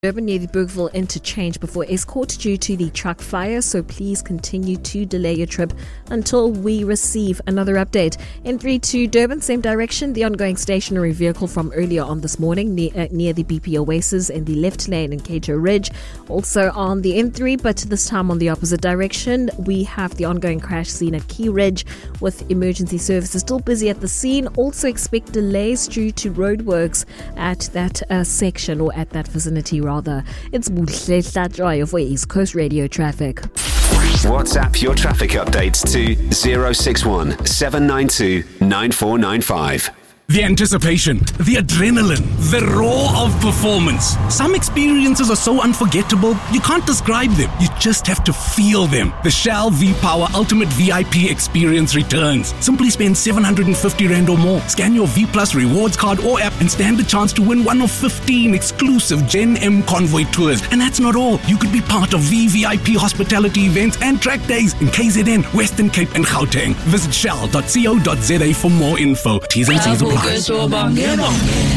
Durban near the Bergville interchange before Escort due to the truck fire, so please continue to delay your trip until we receive another update. N3 to Durban, same direction, the ongoing stationary vehicle from earlier on this morning near the BP Oasis in the left lane in Cato Ridge. Also on the N3, but this time on the opposite direction, we have the ongoing crash scene at Key Ridge with emergency services still busy at the scene. Also expect delays due to roadworks at that section or at that vicinity rather. It's Buhle Hlatjoy for East Coast Radio Traffic. WhatsApp your traffic updates to 061 792 9495. The anticipation, the adrenaline, the roar of performance. Some experiences are so unforgettable, you can't describe them. You just have to feel them. The Shell V-Power Ultimate VIP experience returns. Simply spend 750 Rand or more. Scan your V Plus rewards card or app and stand the chance to win one of 15 exclusive Gen M convoy tours. And that's not all. You could be part of VVIP hospitality events and track days in KZN, Western Cape and Gauteng. Visit shell.co.za for more info. T's and C's apply.